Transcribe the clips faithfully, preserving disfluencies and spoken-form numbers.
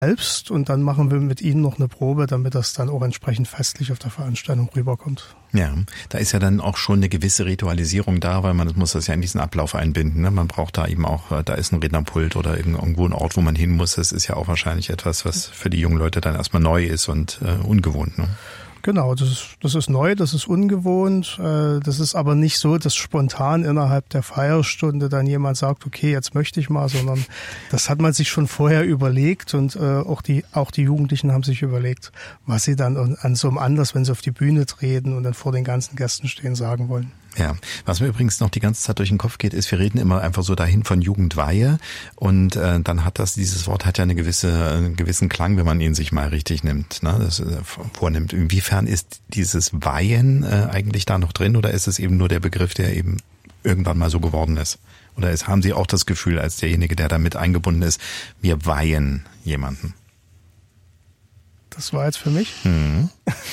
selbst und dann machen wir mit ihnen noch eine Probe, damit das dann auch entsprechend festlich auf der Veranstaltung rüberkommt. Ja, da ist ja dann auch schon eine gewisse Ritualisierung da, weil man muss das ja in diesen Ablauf einbinden. Ne? Man braucht da eben auch, da ist ein Rednerpult oder irgendwo ein Ort, wo man hin muss. Das ist ja auch wahrscheinlich etwas, was für die jungen Leute dann erstmal neu ist und äh, ungewohnt. Ne? Genau, das ist, das ist neu, das ist ungewohnt. Das ist aber nicht so, dass spontan innerhalb der Feierstunde dann jemand sagt, okay, jetzt möchte ich mal, sondern das hat man sich schon vorher überlegt und auch die, auch die Jugendlichen haben sich überlegt, was sie dann an so einem Anlass, wenn sie auf die Bühne treten und dann vor den ganzen Gästen stehen, sagen wollen. Ja, was mir übrigens noch die ganze Zeit durch den Kopf geht, ist, wir reden immer einfach so dahin von Jugendweihe und äh, dann hat das, dieses Wort hat ja eine gewisse, einen gewissen Klang, wenn man ihn sich mal richtig nimmt, ne, das äh, vornimmt. Inwiefern ist dieses Weihen äh, eigentlich da noch drin oder ist es eben nur der Begriff, der eben irgendwann mal so geworden ist? Oder ist, haben Sie auch das Gefühl, als derjenige, der da mit eingebunden ist, wir weihen jemanden? Das war jetzt für mich. Mhm.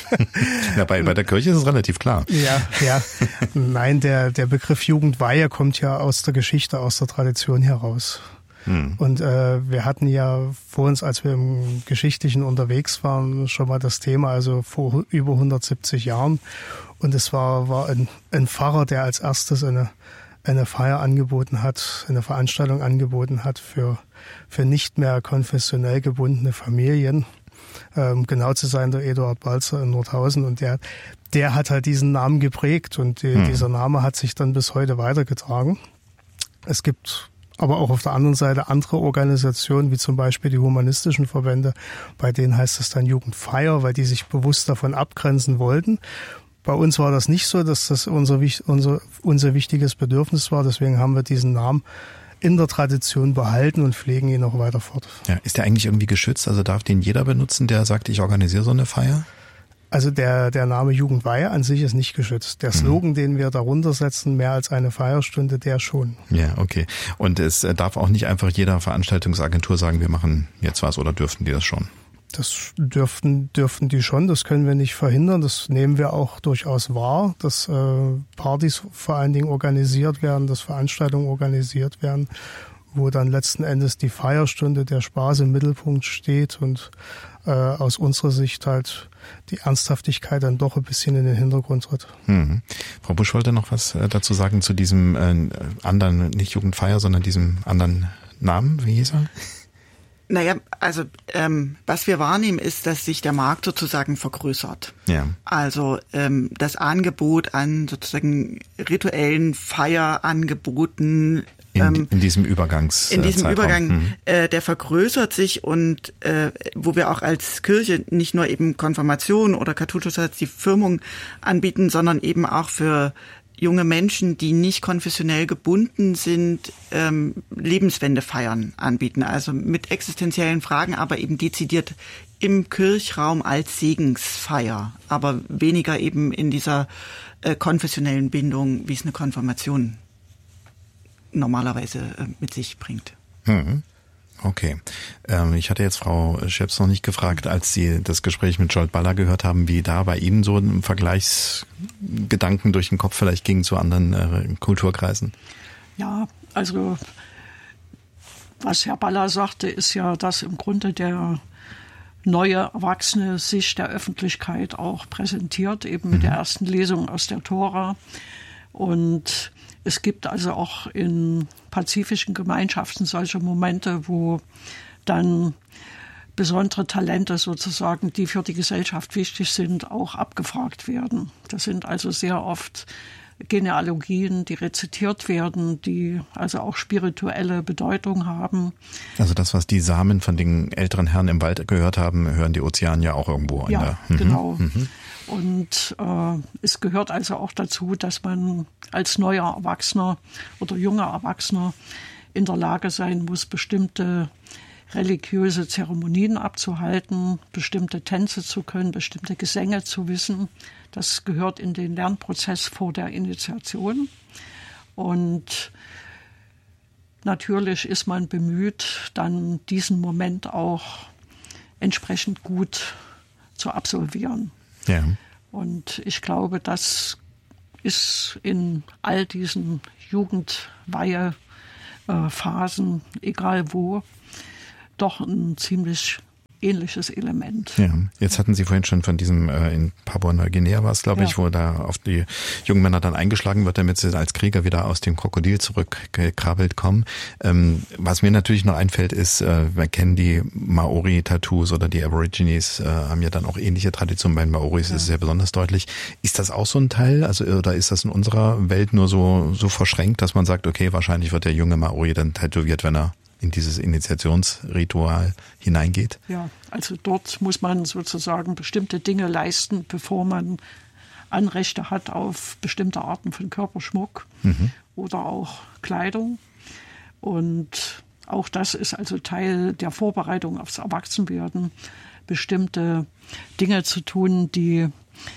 Ja, bei, bei der Kirche ist es relativ klar. Ja, ja. Nein, der, der Begriff Jugendweihe kommt ja aus der Geschichte, aus der Tradition heraus. Mhm. Und äh, wir hatten ja vor uns, als wir im Geschichtlichen unterwegs waren, schon mal das Thema, also vor über hundertsiebzig Jahren. Und es war, war ein, ein Pfarrer, der als erstes eine, eine Feier angeboten hat, eine Veranstaltung angeboten hat für, für nicht mehr konfessionell gebundene Familien. Um genau zu sein, der Eduard Balzer in Nordhausen und der, der hat halt diesen Namen geprägt und die, hm. dieser Name hat sich dann bis heute weitergetragen. Es gibt aber auch auf der anderen Seite andere Organisationen, wie zum Beispiel die humanistischen Verbände, bei denen heißt es dann Jugendfeier, weil die sich bewusst davon abgrenzen wollten. Bei uns war das nicht so, dass das unser, unser, unser wichtiges Bedürfnis war, deswegen haben wir diesen Namen in der Tradition behalten und pflegen ihn auch weiter fort. Ja, ist der eigentlich irgendwie geschützt? Also darf den jeder benutzen, der sagt, ich organisiere so eine Feier? Also der, der Name Jugendweihe an sich ist nicht geschützt. Der Slogan, mhm. den wir darunter setzen, mehr als eine Feierstunde, der schon. Ja, okay. Und es darf auch nicht einfach jeder Veranstaltungsagentur sagen, wir machen jetzt was, oder dürften die das schon? Das dürften, dürften die schon, das können wir nicht verhindern. Das nehmen wir auch durchaus wahr, dass äh, Partys vor allen Dingen organisiert werden, dass Veranstaltungen organisiert werden, wo dann letzten Endes die Feierstunde, der Spaß im Mittelpunkt steht und äh, aus unserer Sicht halt die Ernsthaftigkeit dann doch ein bisschen in den Hintergrund tritt. Mhm. Frau Busch wollte noch was dazu sagen zu diesem äh, anderen, nicht Jugendfeier, sondern diesem anderen Namen, wie hieß er? Naja, also ähm, was wir wahrnehmen, ist, dass sich der Markt sozusagen vergrößert. Ja. Also ähm, das Angebot an sozusagen rituellen Feierangeboten in, in diesem Übergangs in diesem Zeitraum. Übergang, mhm. äh, der vergrößert sich und äh, wo wir auch als Kirche nicht nur eben Konfirmation oder katholische die Firmung anbieten, sondern eben auch für junge Menschen, die nicht konfessionell gebunden sind, ähm, Lebenswendefeiern anbieten. Also mit existenziellen Fragen, aber eben dezidiert im Kirchraum als Segensfeier, aber weniger eben in dieser äh, konfessionellen Bindung, wie es eine Konfirmation normalerweise äh, mit sich bringt. Mhm. Okay. Ähm, ich hatte jetzt Frau Scheps noch nicht gefragt, als Sie das Gespräch mit Scholt Baller gehört haben, wie da bei Ihnen so ein Vergleichsgedanken durch den Kopf vielleicht ging zu anderen äh, Kulturkreisen. Ja, also was Herr Baller sagte, ist ja, dass im Grunde der neue Erwachsene sich der Öffentlichkeit auch präsentiert, eben mit mhm. der ersten Lesung aus der Tora. Und es gibt also auch in pazifischen Gemeinschaften solche Momente, wo dann besondere Talente sozusagen, die für die Gesellschaft wichtig sind, auch abgefragt werden. Das sind also sehr oft Genealogien, die rezitiert werden, die also auch spirituelle Bedeutung haben. Also das, was die Samen von den älteren Herren im Wald gehört haben, hören die Ozeanier auch irgendwo an. Ja, der. genau. Mhm. Und äh, es gehört also auch dazu, dass man als neuer Erwachsener oder junger Erwachsener in der Lage sein muss, bestimmte religiöse Zeremonien abzuhalten, bestimmte Tänze zu können, bestimmte Gesänge zu wissen. Das gehört in den Lernprozess vor der Initiation. Und natürlich ist man bemüht, dann diesen Moment auch entsprechend gut zu absolvieren. Ja. Und ich glaube, das ist in all diesen Jugendweihephasen, egal wo, doch ein ziemlich ähnliches Element. Ja, jetzt hatten Sie vorhin schon von diesem, äh, in Papua-Neuguinea war es, glaube ich, ja. wo da auf die jungen Männer dann eingeschlagen wird, damit sie als Krieger wieder aus dem Krokodil zurückgekrabbelt kommen. Ähm, was mir natürlich noch einfällt, ist, äh, wir kennen die Maori-Tattoos oder die Aborigines, äh, haben ja dann auch ähnliche Traditionen. Bei den Maoris ja. ist es ja besonders deutlich. Ist das auch so ein Teil? Also, oder ist das in unserer Welt nur so, so verschränkt, dass man sagt, okay, wahrscheinlich wird der junge Maori dann tätowiert, wenn er in dieses Initiationsritual hineingeht? Ja, also dort muss man sozusagen bestimmte Dinge leisten, bevor man Anrechte hat auf bestimmte Arten von Körperschmuck mhm. oder auch Kleidung. Und auch das ist also Teil der Vorbereitung aufs Erwachsenwerden, bestimmte Dinge zu tun, die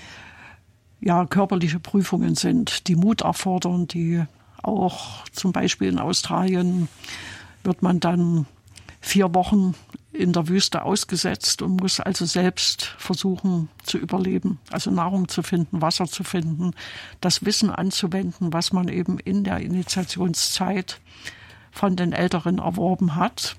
ja körperliche Prüfungen sind, die Mut erfordern, die auch zum Beispiel in Australien wird man dann vier Wochen in der Wüste ausgesetzt und muss also selbst versuchen zu überleben, also Nahrung zu finden, Wasser zu finden, das Wissen anzuwenden, was man eben in der Initiationszeit von den Älteren erworben hat.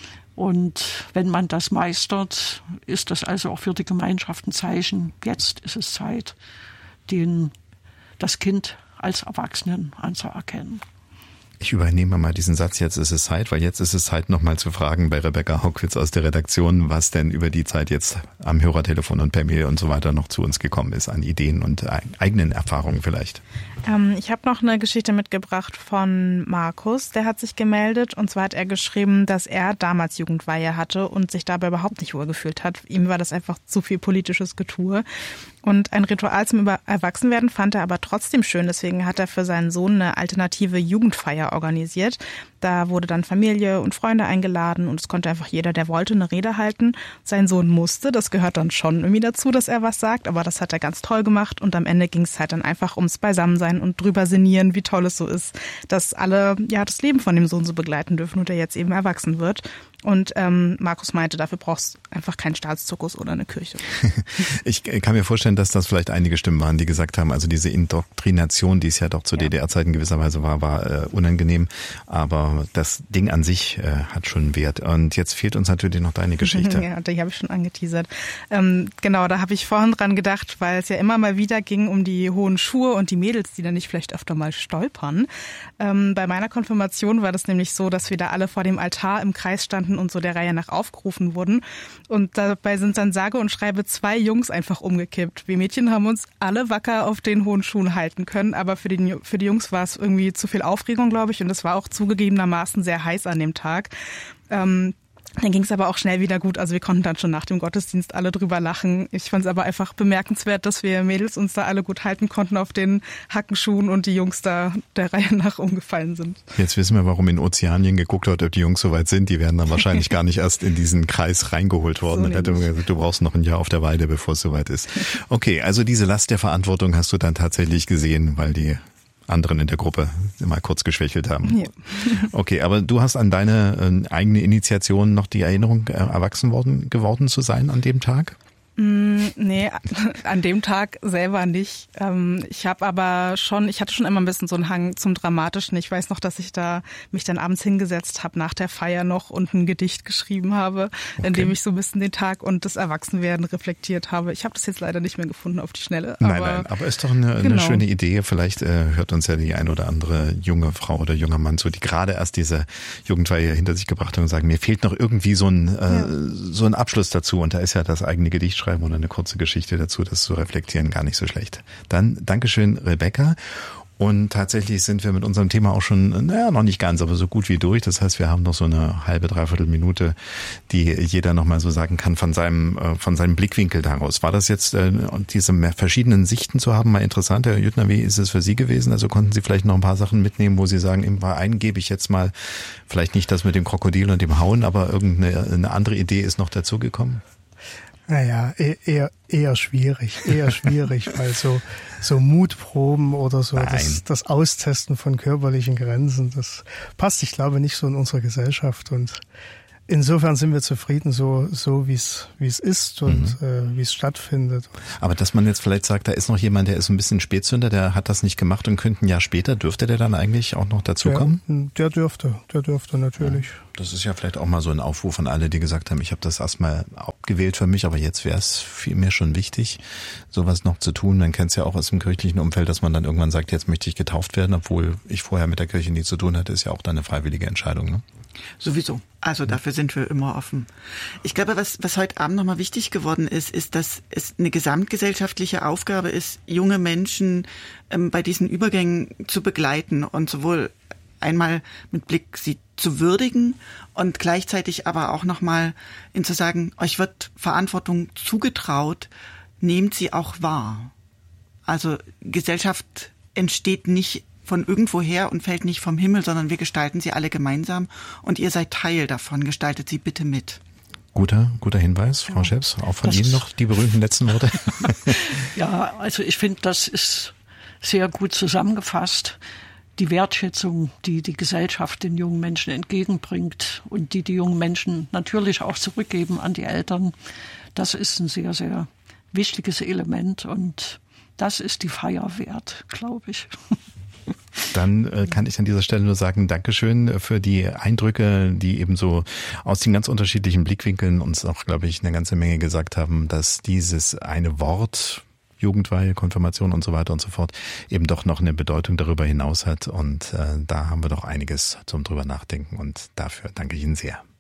Und wenn man das meistert, ist das also auch für die Gemeinschaft ein Zeichen, jetzt ist es Zeit, den, das Kind als Erwachsenen anzuerkennen. Ich übernehme mal diesen Satz, jetzt ist es Zeit, weil jetzt ist es Zeit, nochmal zu fragen bei Rebecca Hockwitz aus der Redaktion, was denn über die Zeit jetzt am Hörertelefon und per Mail und so weiter noch zu uns gekommen ist, an Ideen und eigenen Erfahrungen vielleicht. Ähm, ich habe noch eine Geschichte mitgebracht von Markus, der hat sich gemeldet, und zwar hat er geschrieben, dass er damals Jugendweihe hatte und sich dabei überhaupt nicht wohl gefühlt hat. Ihm war das einfach zu viel politisches Getue. Und ein Ritual zum Erwachsenwerden fand er aber trotzdem schön. Deswegen hat er für seinen Sohn eine alternative Jugendfeier organisiert. Da wurde dann Familie und Freunde eingeladen und es konnte einfach jeder, der wollte, eine Rede halten. Sein Sohn musste, das gehört dann schon irgendwie dazu, dass er was sagt, aber das hat er ganz toll gemacht und am Ende ging es halt dann einfach ums Beisammensein und drüber sinnieren, wie toll es so ist, dass alle ja das Leben von dem Sohn so begleiten dürfen und er jetzt eben erwachsen wird. Und ähm, Markus meinte, dafür brauchst du einfach keinen Staatszirkus oder eine Kirche. Ich kann mir vorstellen, dass das vielleicht einige Stimmen waren, die gesagt haben, also diese Indoktrination, die es ja doch zu ja. D D R-Zeiten gewisserweise war, war äh, unangenehm. Aber das Ding an sich äh, hat schon Wert. Und jetzt fehlt uns natürlich noch deine Geschichte. Ja, die habe ich schon angeteasert. Ähm, genau, da habe ich vorhin dran gedacht, weil es ja immer mal wieder ging um die hohen Schuhe und die Mädels, die dann nicht vielleicht öfter mal stolpern. Ähm, bei meiner Konfirmation war das nämlich so, dass wir da alle vor dem Altar im Kreis standen und so der Reihe nach aufgerufen wurden. Und dabei sind dann sage und schreibe zwei Jungs einfach umgekippt. Wir Mädchen haben uns alle wacker auf den hohen Schuhen halten können, aber für die, für die Jungs war es irgendwie zu viel Aufregung, glaube ich. Und es war auch zugegebenermaßen sehr heiß an dem Tag. Ähm, Dann ging es aber auch schnell wieder gut. Also wir konnten dann schon nach dem Gottesdienst alle drüber lachen. Ich fand es aber einfach bemerkenswert, dass wir Mädels uns da alle gut halten konnten auf den Hackenschuhen und die Jungs da der Reihe nach umgefallen sind. Jetzt wissen wir, warum in Ozeanien geguckt wird, ob die Jungs soweit sind. Die werden dann wahrscheinlich gar nicht erst in diesen Kreis reingeholt worden. So hätte man gesagt, du brauchst noch ein Jahr auf der Weide, bevor es soweit ist. Okay, also diese Last der Verantwortung hast du dann tatsächlich gesehen, weil die anderen in der Gruppe mal kurz geschwächelt haben. Ja. Okay, aber du hast an deine äh, eigene Initiation noch die Erinnerung, äh, erwachsen worden, geworden zu sein an dem Tag? Mm, nee, an dem Tag selber nicht. Ähm, ich habe aber schon, ich hatte schon immer ein bisschen so einen Hang zum Dramatischen. Ich weiß noch, dass ich da mich dann abends hingesetzt habe nach der Feier noch und ein Gedicht geschrieben habe, okay. in dem ich so ein bisschen den Tag und das Erwachsenwerden reflektiert habe. Ich habe das jetzt leider nicht mehr gefunden auf die Schnelle. Nein, aber, nein, aber ist doch eine, genau. eine schöne Idee. Vielleicht äh, hört uns ja die ein oder andere junge Frau oder junger Mann zu, die gerade erst diese Jugendweihe hinter sich gebracht haben und sagen, mir fehlt noch irgendwie so ein, äh, ja. so ein Abschluss dazu. Und da ist ja das eigene Gedicht schreiben oder eine kurze Geschichte dazu, das zu reflektieren, gar nicht so schlecht. Dann Dankeschön, Rebecca. Und tatsächlich sind wir mit unserem Thema auch schon, naja, noch nicht ganz, aber so gut wie durch. Das heißt, wir haben noch so eine halbe, dreiviertel Minute, die jeder nochmal so sagen kann von seinem, von seinem Blickwinkel daraus. War das jetzt, diese verschiedenen Sichten zu haben, mal interessant? Herr Jüttner, wie ist es für Sie gewesen? Also konnten Sie vielleicht noch ein paar Sachen mitnehmen, wo Sie sagen, im Verein gebe ich jetzt mal, vielleicht nicht das mit dem Krokodil und dem Hauen, aber irgendeine eine andere Idee ist noch dazugekommen? Naja, eher, eher schwierig, eher schwierig, weil so, so Mutproben oder so, das, das Austesten von körperlichen Grenzen, das passt, ich glaube, nicht so in unserer Gesellschaft und insofern sind wir zufrieden, so so wie es wie es ist und mhm. äh, wie es stattfindet. Aber dass man jetzt vielleicht sagt, da ist noch jemand, der ist ein bisschen Spätzünder, der hat das nicht gemacht und könnte ein Jahr später, dürfte der dann eigentlich auch noch dazukommen? Ja, der dürfte, der dürfte natürlich. Ja, das ist ja vielleicht auch mal so ein Aufruf an alle, die gesagt haben, ich habe das erstmal abgewählt für mich, aber jetzt wäre es vielmehr schon wichtig, sowas noch zu tun. Man kennt es ja auch aus dem kirchlichen Umfeld, dass man dann irgendwann sagt, jetzt möchte ich getauft werden, obwohl ich vorher mit der Kirche nichts zu tun hatte, ist ja auch dann eine freiwillige Entscheidung, ne? Sowieso. Also dafür sind wir immer offen. Ich glaube, was, was heute Abend nochmal wichtig geworden ist, ist, dass es eine gesamtgesellschaftliche Aufgabe ist, junge Menschen ähm, bei diesen Übergängen zu begleiten und sowohl einmal mit Blick sie zu würdigen und gleichzeitig aber auch nochmal in zu sagen, euch wird Verantwortung zugetraut, nehmt sie auch wahr. Also Gesellschaft entsteht nicht von irgendwoher und fällt nicht vom Himmel, sondern wir gestalten sie alle gemeinsam und ihr seid Teil davon. Gestaltet sie bitte mit. Guter, guter Hinweis, Frau ja. Scheps. Auch von das Ihnen noch die berühmten letzten Worte. Ja, also ich finde, das ist sehr gut zusammengefasst. Die Wertschätzung, die die Gesellschaft den jungen Menschen entgegenbringt und die die jungen Menschen natürlich auch zurückgeben an die Eltern, das ist ein sehr, sehr wichtiges Element und das ist die Feier wert, glaube ich. Dann äh, kann ich an dieser Stelle nur sagen, Dankeschön für die Eindrücke, die eben so aus den ganz unterschiedlichen Blickwinkeln uns auch, glaube ich, eine ganze Menge gesagt haben, dass dieses eine Wort, Jugendweihe, Konfirmation und so weiter und so fort, eben doch noch eine Bedeutung darüber hinaus hat. Und äh, da haben wir doch einiges zum drüber nachdenken und dafür danke ich Ihnen sehr.